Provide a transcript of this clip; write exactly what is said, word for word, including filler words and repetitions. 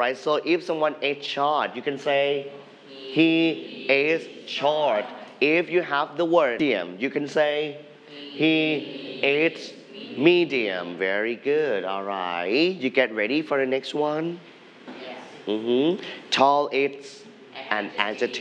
Alright, so if someone is short, you can say he is short. If you have the word medium, you can say he is medium. Very good. Alright. You get ready for the next one? Mm-hmm. Tall is an adjective.